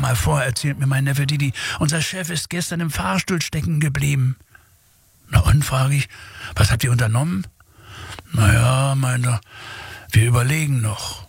mal vor, erzählt mir mein Neffe Didi. Unser Chef ist gestern im Fahrstuhl stecken geblieben. Na und, frage ich, was habt ihr unternommen? Naja, meint er, wir überlegen noch.